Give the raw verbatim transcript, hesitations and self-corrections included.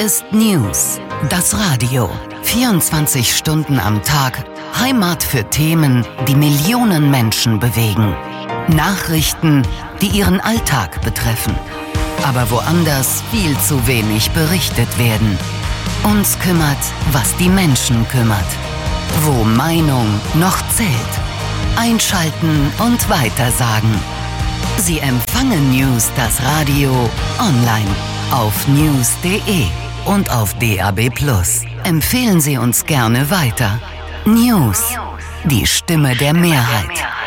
ist News, das Radio. vierundzwanzig Stunden am Tag, Heimat für Themen, die Millionen Menschen bewegen. Nachrichten, die ihren Alltag betreffen. Aber woanders viel zu wenig berichtet werden. Uns kümmert, was die Menschen kümmert. Wo Meinung noch zählt. Einschalten und weitersagen. Sie empfangen News, das Radio, online, auf news punkt de und auf D A B plus. Empfehlen Sie uns gerne weiter. News, die Stimme der Mehrheit.